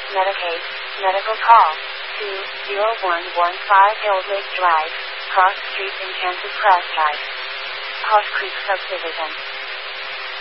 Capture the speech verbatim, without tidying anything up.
Medicaid, medical call, two zero one one five Hill Lake Drive, Cross Street in Kansas Crest Drive, Horse Creek Subdivision.